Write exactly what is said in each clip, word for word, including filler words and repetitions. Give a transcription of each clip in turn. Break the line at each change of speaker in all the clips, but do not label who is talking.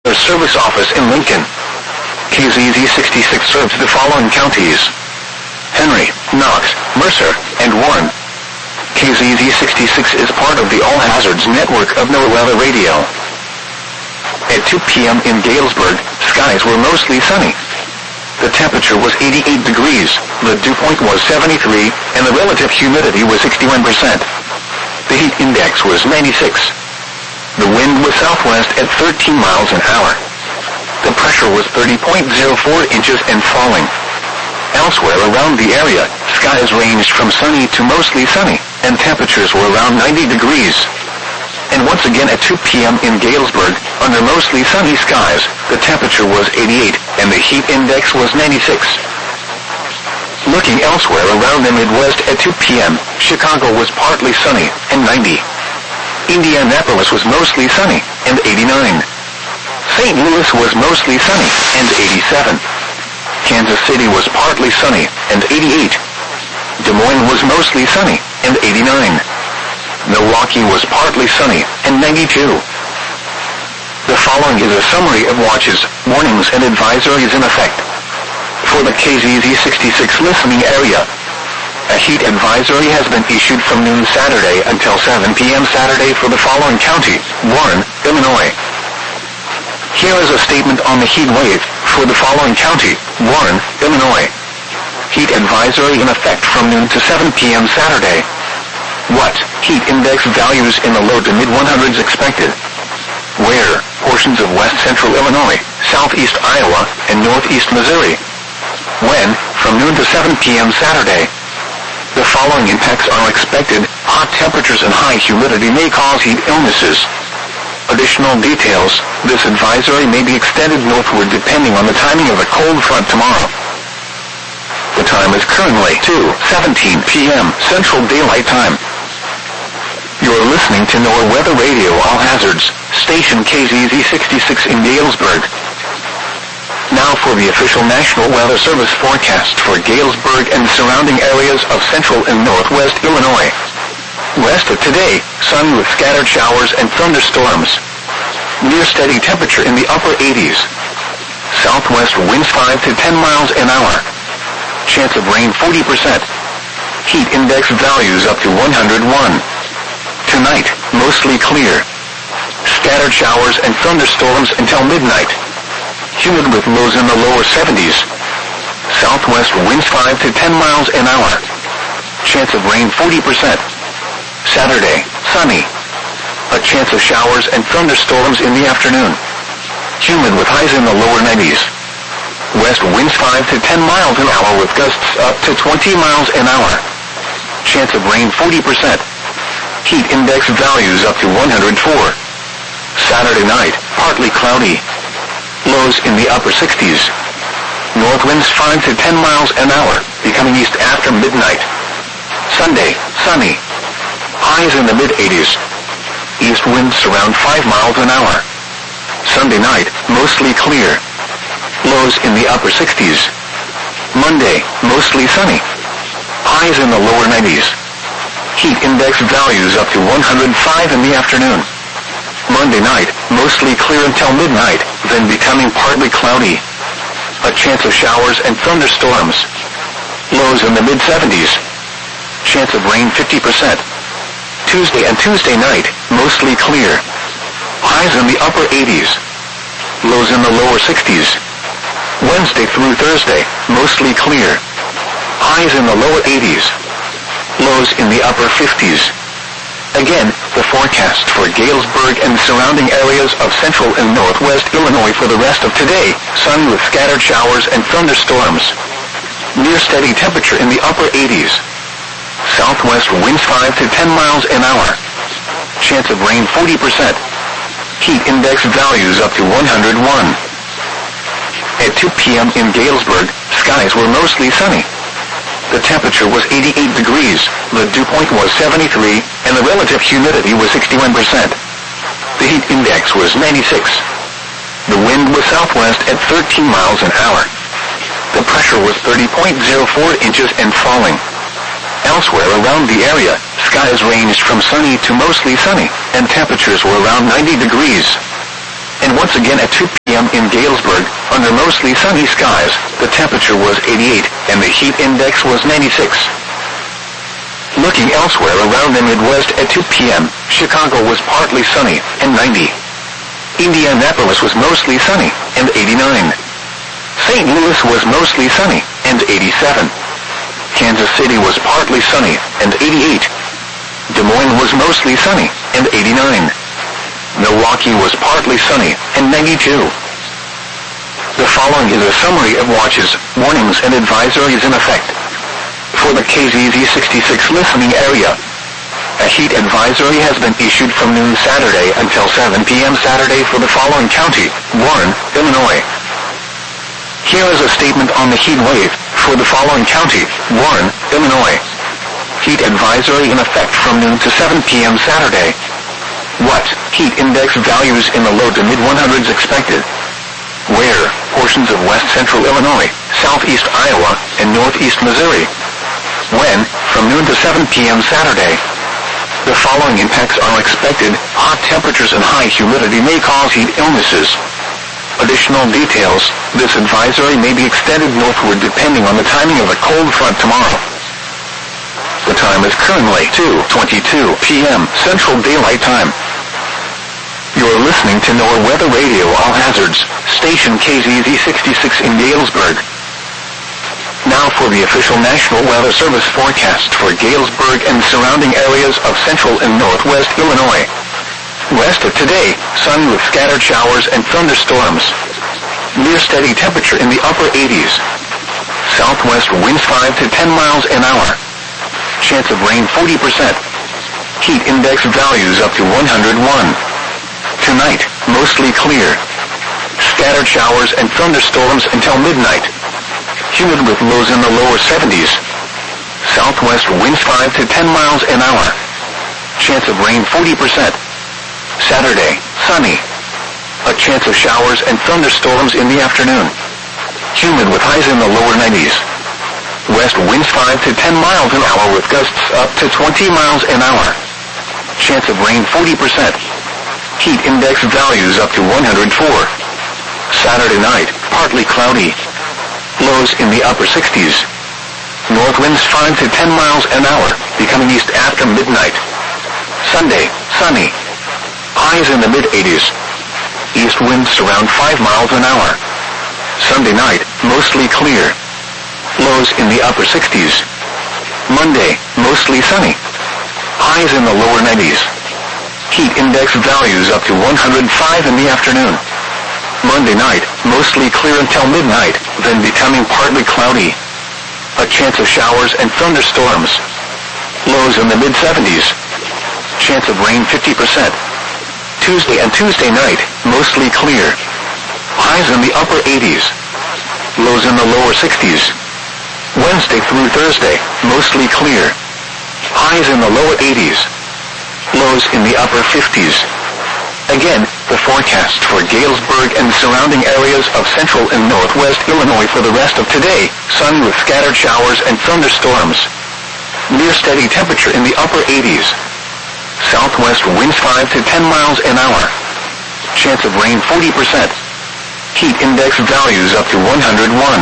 Service office in Lincoln. K Z Z sixty-six serves the following counties: Henry, Knox, Mercer, and Warren. K Z Z sixty-six is part of the All Hazards network of NOAA Weather Radio. At two p.m. in Galesburg, skies were mostly sunny. The temperature was eighty-eight degrees, the dew point was seventy-three, and the relative humidity was sixty-one percent. The heat index was ninety-six. The wind was southwest at thirteen miles an hour. The pressure was thirty point zero four inches and falling. Elsewhere around the area, skies ranged from sunny to mostly sunny, and temperatures were around ninety degrees. And once again at two p.m. in Galesburg, under mostly sunny skies, the temperature was eighty-eight, and the heat index was ninety-six. Looking elsewhere around the Midwest at two p.m., Chicago was partly sunny, and ninety. Indianapolis was mostly sunny, and eighty-nine. Saint Louis was mostly sunny, and eighty-seven. Kansas City was partly sunny, and eighty-eight. Des Moines was mostly sunny, and eighty-nine. Milwaukee was partly sunny, and ninety-two. The following is a summary of watches, warnings, and advisories in effect. For the K Z Z sixty-six listening area, a heat advisory has been issued from noon Saturday until seven p.m. Saturday for the following county: Warren, Illinois. Here is a statement on the heat wave for the following county: Warren, Illinois. Heat advisory in effect from noon to seven p.m. Saturday. What? Heat index values in the low to mid one hundreds expected. Where? Portions of west central Illinois, southeast Iowa, and northeast Missouri. When? From noon to seven p.m. Saturday. The following impacts are expected: hot temperatures and high humidity may cause heat illnesses. Additional details: this advisory may be extended northward depending on the timing of the cold front tomorrow. The time is currently two seventeen p.m. Central Daylight Time. You're listening to NOAA Weather Radio All Hazards, station K Z Z sixty-six in Galesburg. Now for the official National Weather Service forecast for Galesburg and surrounding areas of central and northwest Illinois. West of today, sun with scattered showers and thunderstorms. Near steady temperature in the upper eighties. Southwest winds five to ten miles an hour. Chance of rain forty percent. Heat index values up to one hundred one. Tonight, mostly clear. Scattered showers and thunderstorms until midnight. Humid with lows in the lower seventies. Southwest winds five to ten miles an hour. Chance of rain forty percent. Saturday, sunny. A chance of showers and thunderstorms in the afternoon. Humid with highs in the lower nineties. West winds five to ten miles an hour with gusts up to twenty miles an hour. Chance of rain forty percent. Heat index values up to one hundred four. Saturday night, partly cloudy. Lows in the upper sixties. North winds five to ten miles an hour, becoming east after midnight. Sunday, sunny. Highs in the mid-eighties. East winds around five miles an hour. Sunday night, mostly clear. Lows in the upper sixties. Monday, mostly sunny. Highs in the lower nineties. Heat index values up to one hundred five in the afternoon. Monday night, mostly clear until midnight, then becoming partly cloudy. A chance of showers and thunderstorms. Lows in the mid seventies. Chance of rain fifty percent. Tuesday and Tuesday night, mostly clear. Highs in the upper eighties. Lows in the lower sixties. Wednesday through Thursday, mostly clear. Highs in the lower eighties. Lows in the upper fifties. Again, the forecast for Galesburg and surrounding areas of central and northwest Illinois for the rest of today: sun with scattered showers and thunderstorms. Near steady temperature in the upper eighties. Southwest winds five to ten miles an hour. Chance of rain forty percent. Heat index values up to one hundred one. At two p.m. in Galesburg, skies were mostly sunny. The temperature was eighty-eight degrees, the dew point was seventy-three, and the relative humidity was sixty-one percent. The heat index was ninety-six. The wind was southwest at thirteen miles an hour. The pressure was thirty point zero four inches and falling. Elsewhere around the area, skies ranged from sunny to mostly sunny, and temperatures were around ninety degrees. And once again at two p.m. in Galesburg, under mostly sunny skies, the temperature was eighty-eight, and the heat index was ninety-six. Looking elsewhere around the Midwest at two p.m., Chicago was partly sunny, and ninety. Indianapolis was mostly sunny, and eighty-nine. Saint Louis was mostly sunny, and eighty-seven. Kansas City was partly sunny, and eighty-eight. Des Moines was mostly sunny, and eighty-nine. Milwaukee was partly sunny, and ninety-two. The following is a summary of watches, warnings, and advisories in effect. For the K Z Z sixty-six listening area, a heat advisory has been issued from noon Saturday until seven p.m. Saturday for the following county: Warren, Illinois. Here is a statement on the heat wave for the following county: Warren, Illinois. Heat advisory in effect from noon to seven p.m. Saturday. What? Heat index values in the low to mid one hundreds expected. Where? Portions of west central Illinois, southeast Iowa, and northeast Missouri. When? From noon to seven p.m. Saturday. The following impacts are expected: hot temperatures and high humidity may cause heat illnesses. Additional details: this advisory may be extended northward depending on the timing of a cold front tomorrow. The time is currently two twenty-two p.m. Central Daylight Time. You're listening to NOAA Weather Radio All Hazards, station K Z Z sixty-six in Galesburg. Now for the official National Weather Service forecast for Galesburg and surrounding areas of central and northwest Illinois. West of today, sun with scattered showers and thunderstorms. Near steady temperature in the upper eighties. Southwest winds five to ten miles an hour. Chance of rain forty percent. Heat index values up to one hundred one. Tonight, mostly clear. Scattered showers and thunderstorms until midnight. Humid with lows in the lower seventies. Southwest winds five to ten miles an hour. Chance of rain forty percent. Saturday, sunny. A chance of showers and thunderstorms in the afternoon. Humid with highs in the lower nineties. West winds five to ten miles an hour with gusts up to twenty miles an hour. Chance of rain forty percent. Heat index values up to one hundred four. Saturday night, partly cloudy. Lows in the upper sixties. North winds five to ten miles an hour, becoming east after midnight. Sunday, sunny. Highs in the mid-eighties. East winds around five miles an hour. Sunday night, mostly clear. Lows in the upper sixties. Monday, mostly sunny. Highs in the lower nineties. Heat index values up to one hundred five in the afternoon. Monday night, mostly clear until midnight, then becoming partly cloudy. A chance of showers and thunderstorms. Lows in the mid-seventies. Chance of rain fifty percent. Tuesday and Tuesday night, mostly clear. Highs in the upper eighties. Lows in the lower sixties. Wednesday through Thursday, mostly clear. Highs in the lower eighties. Lows in the upper fifties. Again, the forecast for Galesburg and surrounding areas of central and northwest Illinois for the rest of today: sun with scattered showers and thunderstorms. Near steady temperature in the upper eighties. Southwest winds five to ten miles an hour. Chance of rain forty percent. Heat index values up to one hundred one.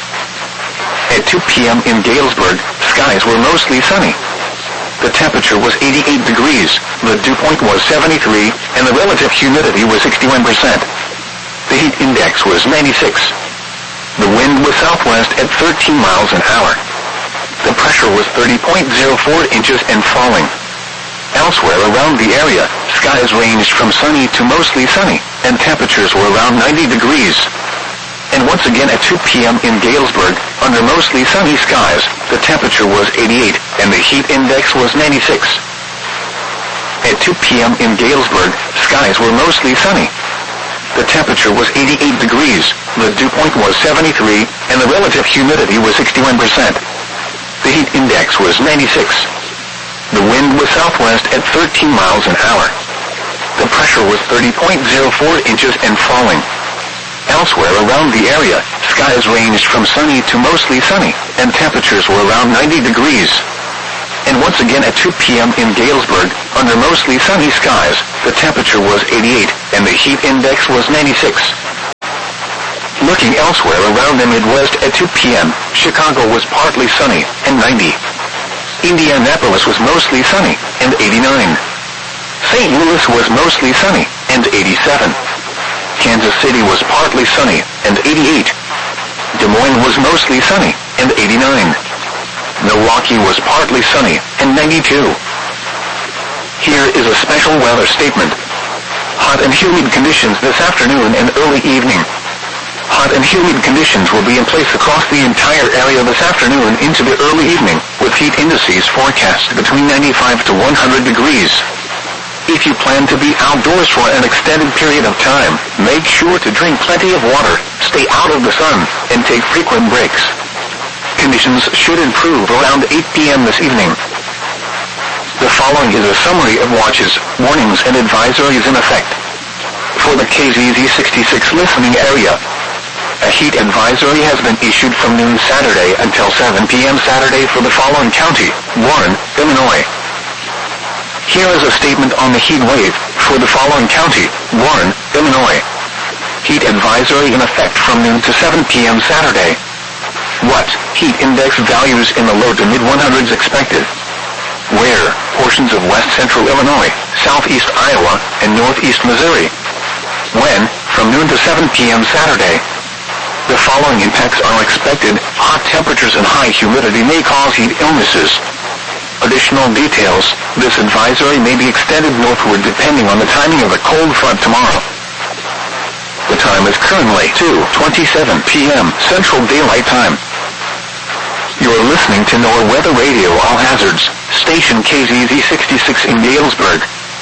At two p.m. in Galesburg, skies were mostly sunny. The temperature was eighty-eight degrees, the dew point was seventy-three, and the relative humidity was sixty-one percent. The heat index was ninety-six. The wind was southwest at thirteen miles an hour. The pressure was thirty point zero four inches and falling. Elsewhere around the area, skies ranged from sunny to mostly sunny, and temperatures were around ninety degrees. And once again at two p.m. in Galesburg, under mostly sunny skies, the temperature was eighty-eight, and the heat index was ninety-six. At two p.m. in Galesburg, skies were mostly sunny. The temperature was eighty-eight degrees, the dew point was seventy-three, and the relative humidity was sixty-one percent. The heat index was ninety-six. The wind was southwest at thirteen miles an hour. The pressure was thirty point zero four inches and falling. Elsewhere around the area, skies ranged from sunny to mostly sunny, and temperatures were around ninety degrees. And once again at two p.m. in Galesburg, under mostly sunny skies, the temperature was eighty-eight, and the heat index was ninety-six. Looking elsewhere around the Midwest at two p.m., Chicago was partly sunny, and ninety. Indianapolis was mostly sunny, and eighty-nine. Saint Louis was mostly sunny, and eighty-seven. Kansas City was partly sunny, and eighty-eight. Des Moines was mostly sunny, and eighty-nine. Milwaukee was partly sunny, and ninety-two. Here is a special weather statement. Hot and humid conditions this afternoon and early evening. Hot and humid conditions will be in place across the entire area this afternoon into the early evening, with heat indices forecast between ninety-five to one hundred degrees. If you plan to be outdoors for an extended period of time, make sure to drink plenty of water, stay out of the sun, and take frequent breaks. Conditions should improve around eight p.m. this evening. The following is a summary of watches, warnings, and advisories in effect. For the K Z Z sixty-six listening area, a heat advisory has been issued from noon Saturday until seven p.m. Saturday for the following county: Warren, Illinois. Here is a statement on the heat wave for the following county: Warren, Illinois. Heat advisory in effect from noon to seven p.m. Saturday. What? Heat index values in the low to mid one hundreds expected. Where? Portions of west central Illinois, southeast Iowa, and northeast Missouri. When? From noon to seven p.m. Saturday. The following impacts are expected. Hot temperatures and high humidity may cause heat illnesses. Additional details: this advisory may be extended northward depending on the timing of the cold front tomorrow. The time is currently two twenty-seven p.m. Central Daylight Time. You're listening to NOAA Weather Radio All Hazards, station K Z Z sixty-six in Galesburg.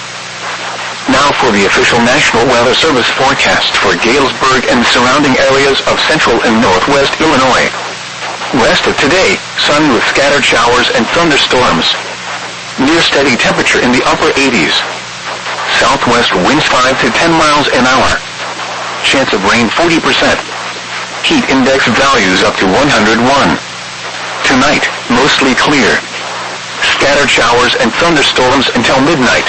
Now for the official National Weather Service forecast for Galesburg and surrounding areas of central and northwest Illinois. Rest of today, sun with scattered showers and thunderstorms. Near steady temperature in the upper eighties. Southwest winds five to ten miles an hour. Chance of rain forty percent. Heat index values up to one hundred one. Tonight, mostly clear. Scattered showers and thunderstorms until midnight.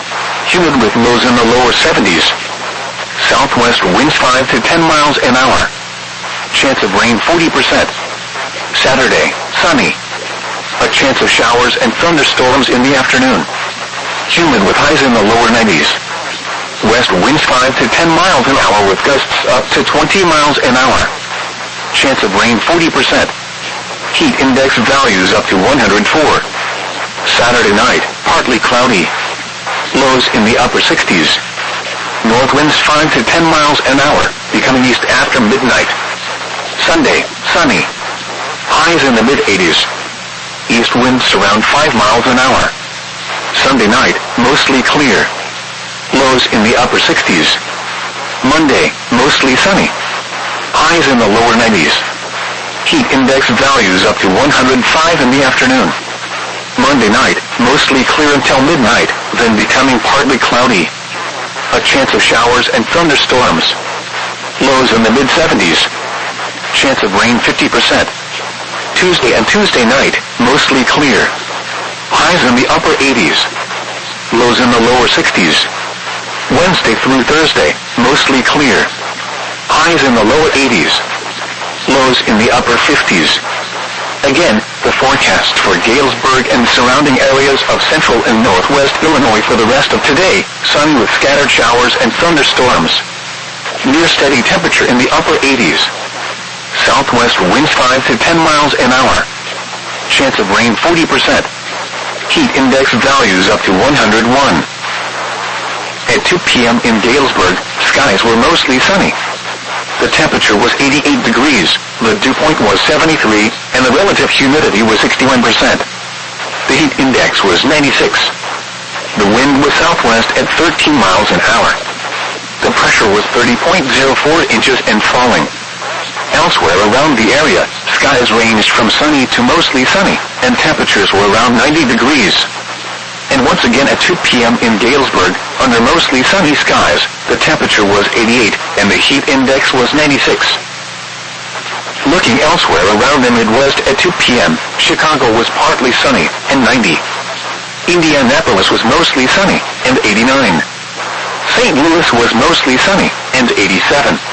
Humid with lows in the lower seventies. Southwest winds five to ten miles an hour. Chance of rain forty percent. Saturday, sunny. A chance of showers and thunderstorms in the afternoon. Humid with highs in the lower nineties. West winds five to ten miles an hour with gusts up to twenty miles an hour. Chance of rain forty percent. Heat index values up to one hundred four. Saturday night, partly cloudy. Lows in the upper sixties. North winds five to ten miles an hour, becoming east after midnight. Sunday, sunny. Highs in the mid-eighties. East winds around five miles an hour. Sunday night, mostly clear. Lows in the upper sixties. Monday, mostly sunny. Highs in the lower nineties. Heat index values up to one hundred five in the afternoon. Monday night, mostly clear until midnight, then becoming partly cloudy. A chance of showers and thunderstorms. Lows in the mid-seventies. Chance of rain fifty percent. Tuesday and Tuesday night, mostly clear. Highs in the upper eighties. Lows in the lower sixties. Wednesday through Thursday, mostly clear. Highs in the lower eighties. Lows in the upper fifties. Again, the forecast for Galesburg and surrounding areas of central and northwest Illinois for the rest of today: sunny with scattered showers and thunderstorms. Near steady temperature in the upper eighties. Southwest winds five to ten miles an hour. Chance of rain forty percent. Heat index values up to one hundred one. At two p.m. in Galesburg, skies were mostly sunny. The temperature was eighty-eight degrees, the dew point was seventy-three, and the relative humidity was sixty-one percent. The heat index was ninety-six. The wind was southwest at thirteen miles an hour. The pressure was thirty point zero four inches and falling. Elsewhere around the area, skies ranged from sunny to mostly sunny, and temperatures were around ninety degrees. And once again at two p.m. in Galesburg, under mostly sunny skies, the temperature was eighty-eight, and the heat index was ninety-six. Looking elsewhere around the Midwest at two p.m., Chicago was partly sunny, and ninety. Indianapolis was mostly sunny, and eighty-nine. Saint Louis was mostly sunny, and eighty-seven.